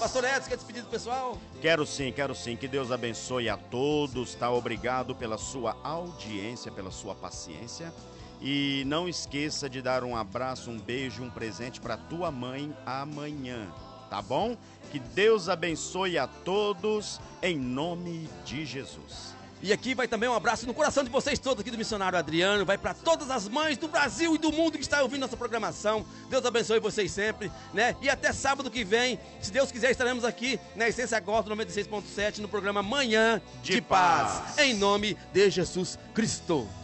Pastor Edson, quer despedir do pessoal? Quero sim. Que Deus abençoe a todos, tá? Obrigado pela sua audiência, pela sua paciência. E não esqueça de dar um abraço, um beijo, um presente para tua mãe amanhã, tá bom? Que Deus abençoe a todos, em nome de Jesus. E aqui vai também um abraço no coração de vocês todos aqui do Missionário Adriano. Vai para todas as mães do Brasil e do mundo que estão ouvindo nossa programação. Deus abençoe vocês sempre, né? E até sábado que vem, se Deus quiser, estaremos aqui na Essência Gospel 96.7 no programa Manhã de Paz. Em nome de Jesus Cristo.